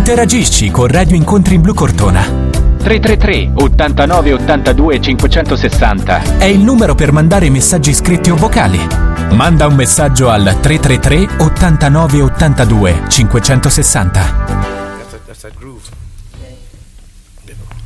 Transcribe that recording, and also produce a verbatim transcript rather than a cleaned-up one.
Interagisci con Radio Incontri in Blu Cortona. tre tre tre ottantanove ottantadue cinquecentosessanta È il numero per mandare messaggi scritti o vocali. Manda un messaggio al tre tre tre ottantanove ottantadue cinquecentosessanta. That's that, that's that groove.